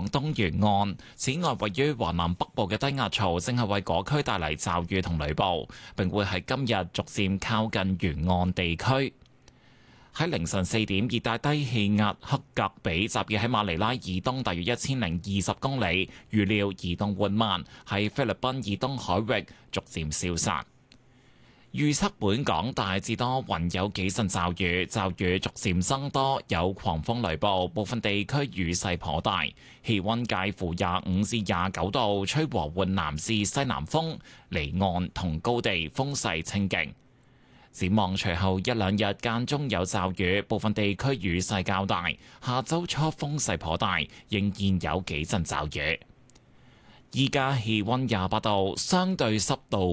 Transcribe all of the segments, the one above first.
東沿岸。此外，位於華南北部嘅低壓槽正係為嗰區帶嚟驟雨同雷暴，並會喺今日逐漸靠近沿岸地區。喺凌晨4點，熱帶低氣壓克格比集結喺馬尼拉以東大約1020公里，預料移動緩慢，喺菲律賓以東海域逐漸消散。預測本港大致多雲，有幾陣驟雨，驟雨逐漸增多，有狂風雷暴，部分地區雨勢頗大。氣溫介乎25至29度，吹和緩南至西南風，離岸同高地風勢清勁。展望隨後一兩日間中有驟雨，部分地區雨勢較大。下周初風勢頗大，仍然有幾陣驟雨。依家氣溫28度，相對濕度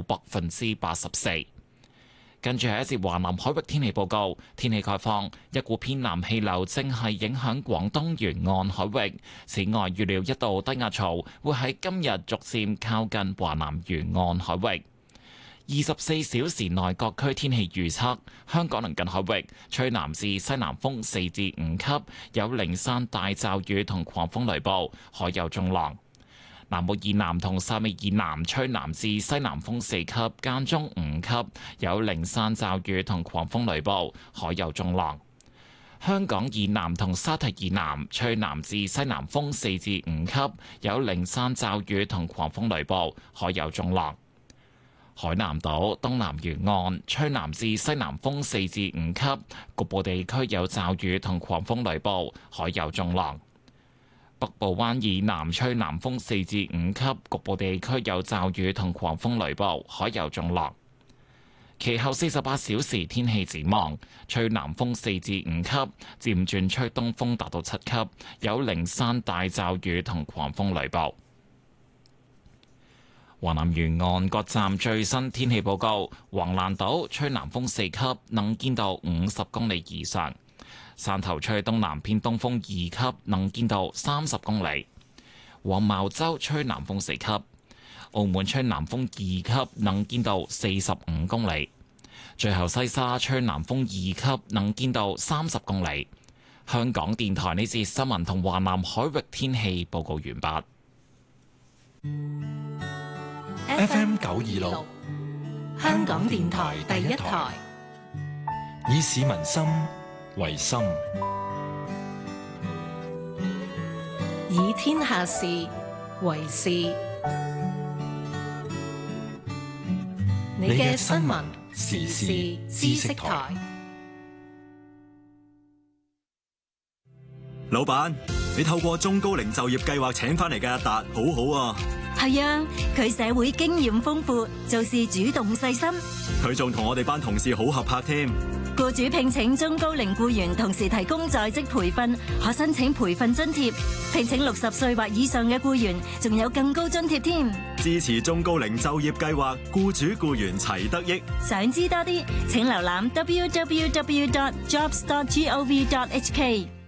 84%。跟住係一節華南海域天氣報告，天氣概況，一股偏南氣流正係影響廣東沿岸海域。此外，預料一道低壓槽會喺今日逐漸靠近華南沿岸海域。24小時內各區天氣預測：香港鄰近海域吹南至西南風4至5級，有零散大驟雨同狂風雷暴，海有中浪。南澳以南同汕尾以南吹南至西南風4級，間中5級，有零散驟雨同狂風雷暴，海有中浪。香港以南同沙堤以南吹南至西南風4至5級，有零散驟雨同狂風雷暴，海有中浪。海南島東南沿岸吹南至西南風4至5級，局部地區有驟雨同狂風雷暴，海有中浪。北部灣以南吹南風4至5級，局部地區有驟雨同狂風雷暴，海有中浪。其後48小時天氣展望，吹南風4至5級，漸轉吹東風達到7級，有零散大驟雨同狂風雷暴。華南沿岸各站最新天氣報告：橫瀾島吹南風4級，能見度50公里以上；汕頭吹東南偏東風2級，能見度30公里；黃茅洲吹南風4級；澳門吹南風2級，能見度45公里；最後西沙吹南風2級，能見度30公里。香港電台呢節新聞同華南海域天氣報告完畢。 FM 926，香港電台第一台，以市民心為心， 以天下事為事。你嘅新聞時事知識台。 老闆，你透過中高齡就業計劃請翻嚟嘅阿達，好好啊！ 係啊，佢社會經驗豐富，做事主動細心。 佢仲同我哋班同事好合拍添。 僱主聘請中高齡僱員，同時提供在職培訓，可申請培訓津貼。聘請60歲或以上嘅僱員，仲有更高津貼添。 支持中高齡就業計劃，僱主僱員齊得益。 想知多啲，請瀏覽 www.jobs.gov.hk。